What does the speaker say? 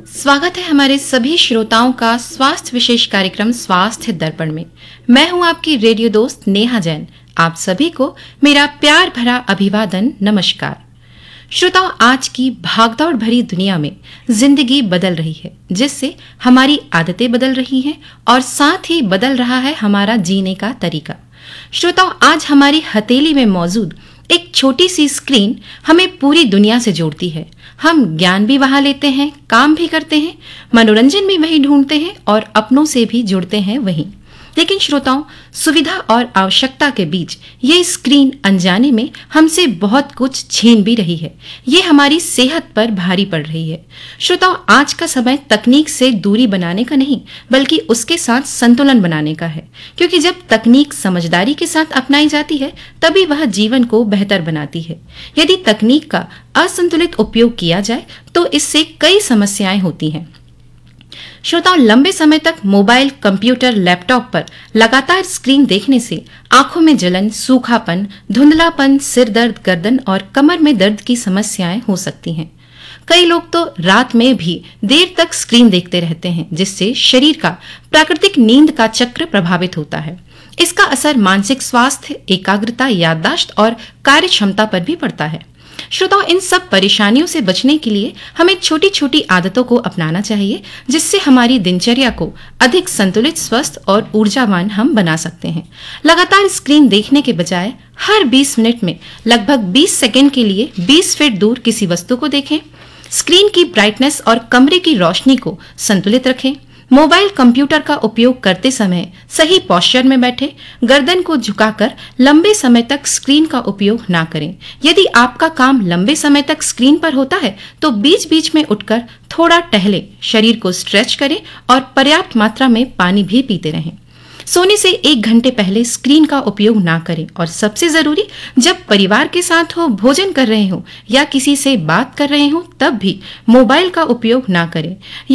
स्वागत है हमारे सभी श्रोताओं का स्वास्थ्य विशेष कार्यक्रम स्वास्थ्य दर्पण में। मैं हूं आपकी रेडियो दोस्त नेहा जैन। आप सभी को मेरा प्यार भरा अभिवादन, नमस्कार। श्रोताओं, आज की भागदौड़ भरी दुनिया में जिंदगी बदल रही है, जिससे हमारी आदतें बदल रही हैं और साथ ही बदल रहा है हमारा जीने का तरीका। श्रोताओं, आज हमारी हथेली में मौजूद एक छोटी सी स्क्रीन हमें पूरी दुनिया से जोड़ती है। हम ज्ञान भी वहां लेते हैं, काम भी करते हैं, मनोरंजन भी वहीं ढूंढते हैं और अपनों से भी जुड़ते हैं वहीं। लेकिन श्रोताओं, सुविधा और आवश्यकता के बीच ये स्क्रीन अनजाने में हमसे बहुत कुछ छीन भी रही है। ये हमारी सेहत पर भारी पड़ रही है। श्रोताओं, आज का समय तकनीक से दूरी बनाने का नहीं, बल्कि उसके साथ संतुलन बनाने का है। क्योंकि जब तकनीक समझदारी के साथ अपनाई जाती है, तभी वह जीवन को बेहतर बनाती है। यदि तकनीक का असंतुलित उपयोग किया जाए तो इससे कई समस्याएं होती हैं। श्रोताओं, लंबे समय तक मोबाइल, कंप्यूटर, लैपटॉप पर लगातार स्क्रीन देखने से आंखों में जलन, सूखापन, धुंधलापन, सिर दर्द, गर्दन और कमर में दर्द की समस्याएं हो सकती हैं। कई लोग तो रात में भी देर तक स्क्रीन देखते रहते हैं, जिससे शरीर का प्राकृतिक नींद का चक्र प्रभावित होता है। इसका असर मानसिक स्वास्थ्य, एकाग्रता, याददाश्त और कार्य क्षमता पर भी पड़ता है। श्रोताओं, इन सब परेशानियों से बचने के लिए हमें छोटी छोटी आदतों को अपनाना चाहिए, जिससे हमारी दिनचर्या को अधिक संतुलित, स्वस्थ और ऊर्जावान हम बना सकते हैं। लगातार स्क्रीन देखने के बजाय हर 20 मिनट में लगभग 20 सेकंड के लिए 20 फीट दूर किसी वस्तु को देखें। स्क्रीन की ब्राइटनेस और कमरे की रोशनी को संतुलित रखें। मोबाइल, कंप्यूटर का उपयोग करते समय सही पोस्चर में बैठे, गर्दन को झुकाकर लंबे समय तक स्क्रीन का उपयोग ना करें। यदि आपका काम लंबे समय तक स्क्रीन पर होता है तो बीच बीच में उठकर थोड़ा टहलें, शरीर को स्ट्रेच करें और पर्याप्त मात्रा में पानी भी पीते रहें। सोने से 1 घंटे पहले स्क्रीन का उपयोग ना करें और सबसे जरूरी, जब परिवार के साथ हो, भोजन कर रहे हो या किसी से बात कर रहे हो, तब भी मोबाइल का उपयोग ना करें।